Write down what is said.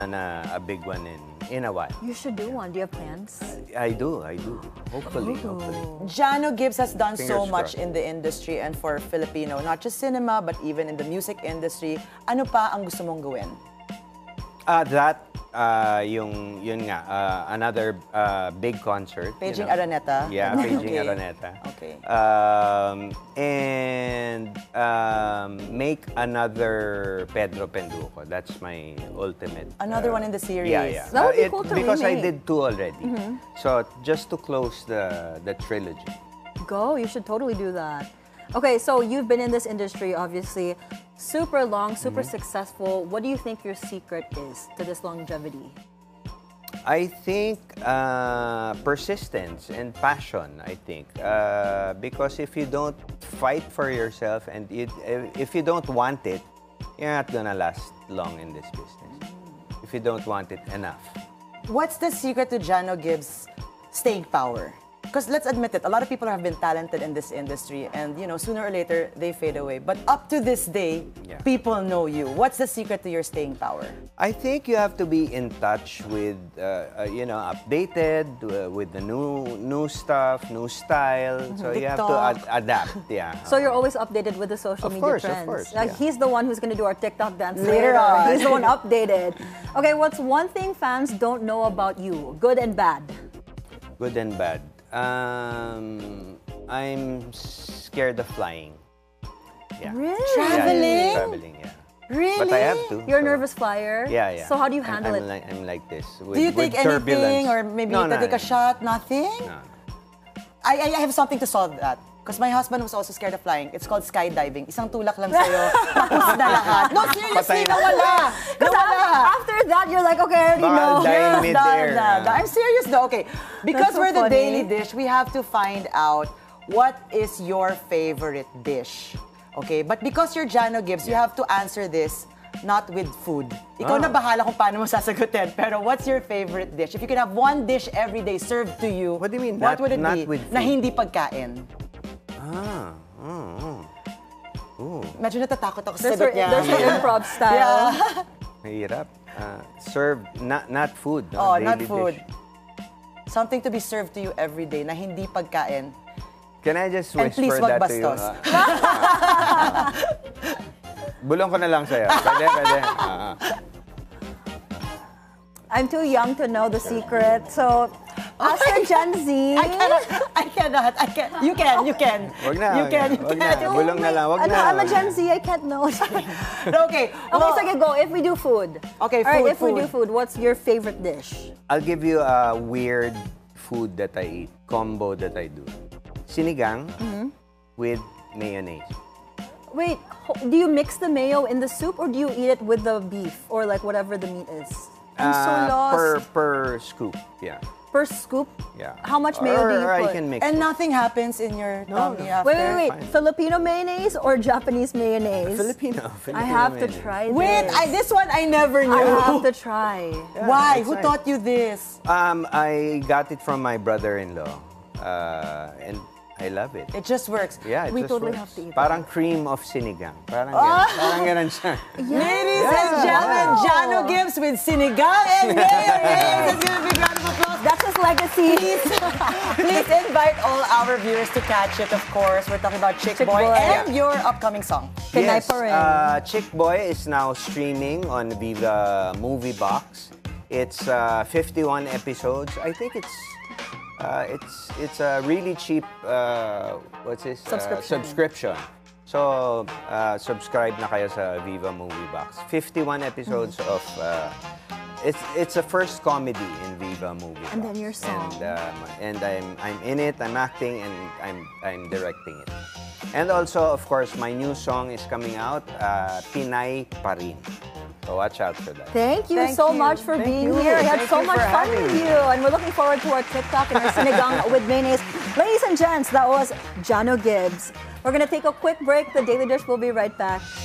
a big one in a while. You should do one. Do you have plans? I do. Hopefully. Jano Gibbs has done so Fingers much crossed. in the industry and for Filipino, not just cinema, but even in the music industry. Ano pa ang gusto mong gawin? Yun nga, another big concert. Paging Araneta? Yeah, Paging Okay. Araneta. Okay. And make another Pedro Penduko. That's my ultimate. Another one in the series. Yeah. That would be cool to because I remake. did 2 already. So just to close the trilogy. Go. You should totally do that. Okay, so you've been in this industry, obviously, super long, super successful. What do you think your secret is to this longevity? I think persistence and passion, I think. Because if you don't fight for yourself and if you don't want it, you're not gonna last long in this business. If you don't want it enough. What's the secret to Jano Gibbs' staying power? Because let's admit it, a lot of people have been talented in this industry and, you know, sooner or later, they fade away. But up to this day, people know you. What's the secret to your staying power? I think you have to be in touch with, updated with the new stuff, new style. So you have to adapt, So you're always updated with the social media trends. Of course, Like he's the one who's going to do our TikTok dance Later on. He's the one updated. Okay, what's one thing fans don't know about you, good and bad? Good and bad. I'm scared of flying. Yeah. Really? Traveling? Traveling, yeah. Really? But I have to. You're a so- nervous flyer? Yeah. So how do you handle it? I'm like this. With, Do you take with turbulence. anything or maybe No, take a shot? Nothing? No. I have something to solve that. Because my husband was also scared of flying. It's called skydiving. Isang tulak lang sa'yo, tapos na lahat. No, seriously, Patay na. nawala. Because after that, you're like, okay, I already Baka know. die in midair. I'm serious though. Okay, because That's so we're the funny. Daily Dish, we have to find out what is your favorite dish. Okay, but because you're Jano Gibbs, you have to answer this not with food. Ikaw na bahala kung paano mo sasagutin. Pero what's your favorite dish? If you could have one dish every day served to you, What do you mean, what would it not be? with Na food? hindi pagkain. Medyo natatakot ako sa There's sagot her, niya. there's her improv style. Yeah. Mahirap. Served, not food. No? Oh, Daily not food. dish. Something to be served to you every day na hindi pagkain. Can I just And whisper please, wag that to you? bastos. Bulong ko na lang sa'yo. Pwede. I'm too young to know the secret, so ask your Gen Z. I cannot. You can. Wag na. You can. Bulong na lang. Wag Ano, na. I'm a Gen Z, I can't know. Okay. Okay, sige, go. If we do food. Okay, All right, food, if we do food, what's your favorite dish? I'll give you a weird food that I eat, combo that I do. Sinigang with mayonnaise. Wait, do you mix the mayo in the soup or do you eat it with the beef or like whatever the meat is? I'm so lost. Per scoop, yeah. Per scoop? Yeah. How much mayo do you Or put? I can mix And it. nothing happens in your tummy after. Wait. Fine. Filipino mayonnaise or Japanese mayonnaise? Filipino I have to mayonnaise. try this. Wait, this one I never knew. I have to try. Why? that's Who right. taught you this? I got it from my brother-in-law. And I love it. It just works. Yeah, it We just totally works. have to eat Parang cream of sinigang. Parang ganun siya. Ladies and gentlemen, Jano Gibbs with sinigang and mayonnaise. Let's give a big round of applause. That's his legacy. Please invite all our viewers to catch it, of course. We're talking about Chick Chick Boy Boy. and your upcoming song. Pinay Yes, pa rin. Chick Boy is now streaming on Viva Movie Box. It's 51 episodes. I think it's a really cheap subscription. So subscribe na kayo sa Viva Movie Box. 51 episodes of it's a first comedy in Viva Movie Box. And then your song. And I'm in it. I'm acting and I'm directing it. And also, of course, my new song is coming out, Pinay Pa Rin. So watch out for that. Thank you Thank so you. much for Thank being you. here. I had Thank so you much for fun having with me. you. And we're looking forward to our TikTok and our sinigang with mayonnaise. Ladies and gents, that was Jano Gibbs. We're going to take a quick break. The Daily Dish will be right back.